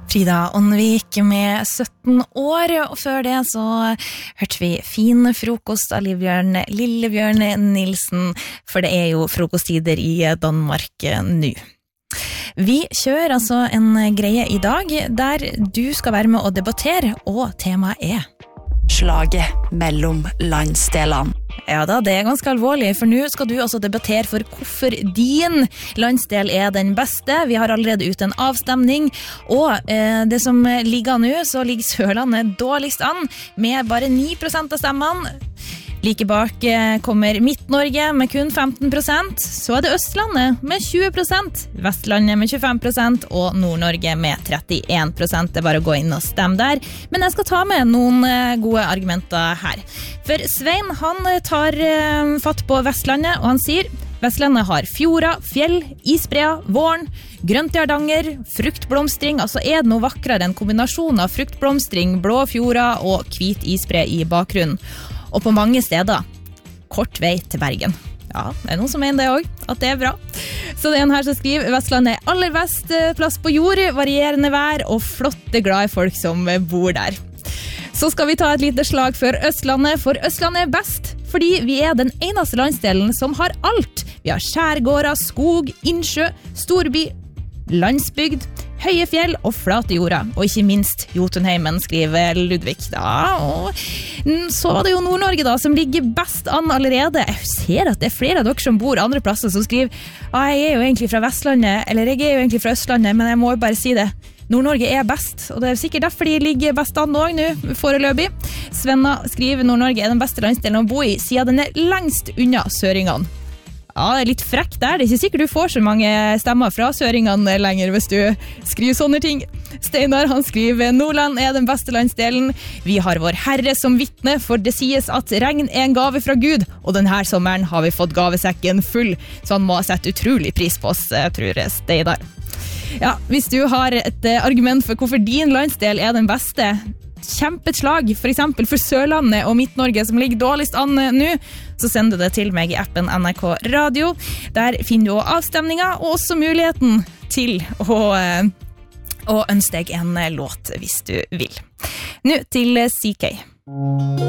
Frida Åndvik med 17 år, og før det så hørte vi fin frokost av Lillebjørn Nilsen, for det jo frokosttider i Danmark nå. Vi kjører altså en greie i dag der du skal være med å debattere, og temaet Slaget mellom landsdelene. Ja da, det ganske alvorlig, for nå skal du altså debattere for hvorfor din landsdel den beste. Vi har allerede ute en avstemning, og det som ligger nå, så ligger Sørlandet dårligst an, med bare 9% av stemmene. Like bak kommer Midt-Norge med kun 15%, så det Østlandet med 20%, Vestlandet med 25% og Nord-Norge med 31%. Det bare å gå inn og stemme der. Men jeg skal ta med noen gode argumenter her. For Svein, han tar fatt på Vestlandet, og han sier Vestlandet har fjorda, fjell, isbreer, våren, grønt i Hardanger, fruktblomstring, altså det noe vakrere enn kombinasjon av fruktblomstring, blå fjorda og hvit isbre i bakgrunnen. Og på mange steder, kort vei til Bergen. Ja, det noen som mener det også, at det bra. Så det en her som skriver, Vestlandet aller best plass på jord, varierende vær og flotte, glade folk som bor der. Så skal vi ta et lite slag for Østlandet best, fordi vi den eneste landsdelen som har alt. Vi har skjærgårder, skog, innsjø, storby, landsbygd, høye fjell og flate jorda, og ikke minst Jotunheimen, skriver Ludvig. Ja, og så var det jo Nord-Norge da, som ligger best an allerede. Jeg ser at det flere av dere som bor andre plasser som skriver jeg jo egentlig fra Vestlandet, eller jeg jo egentlig fra Østlandet, men jeg må jo bare si det. Nord-Norge best, og det sikkert derfor de ligger best an også nå, foreløpig. Svenna skriver Nord-Norge den beste landsdelen å bo i, siden den lengst unna søringene. Ja, det litt frekk der. Det ikke sikkert du får så mange stemmer fra søringene lenger hvis du skriver sånne ting. Steinar, han skriver Nordland den beste landsdelen. Vi har vår Herre som vittne, for det sies at regn en gave fra Gud, og denne sommeren har vi fått gavesekken full, så han må sette utrolig pris på oss, tror jeg Steinar. Ja, hvis du har et argument for hvorfor din landsdel den beste, kjempet slag, for eksempel for Sørlandet og Midt-Norge som ligger dårligst an nå, så send det til meg i appen NRK Radio. Der finner du også avstemninger, og også muligheten til å ønske deg en låt hvis du vil. Nå til CK.